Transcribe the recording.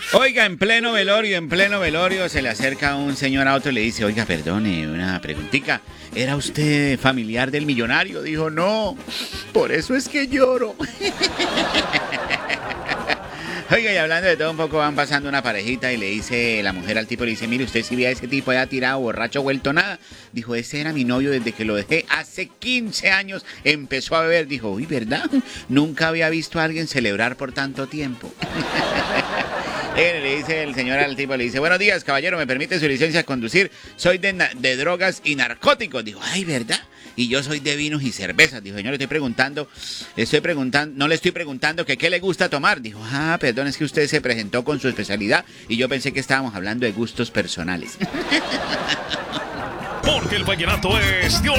Oiga, en pleno velorio, se le acerca un señor a otro y le dice, oiga, perdone, una preguntica. ¿Era usted familiar del millonario? Dijo, no, por eso es que lloro. Oiga, y hablando de todo un poco, van pasando una parejita y le dice la mujer al tipo, le dice, mire, usted si ve a ese tipo allá tirado, borracho, vuelto nada. Dijo, ese era mi novio desde que lo dejé hace 15 años, empezó a beber. Dijo, uy, ¿verdad? Nunca había visto a alguien celebrar por tanto tiempo. Le dice el señor al tipo, le dice, buenos días, caballero, ¿me permite su licencia de conducir? Soy de drogas y narcóticos. Dijo, ay, ¿verdad? Y yo soy de vinos y cervezas. Dijo, señor, no le estoy preguntando que qué le gusta tomar. Dijo, perdón, es que usted se presentó con su especialidad y yo pensé que estábamos hablando de gustos personales. Porque el vallenato es de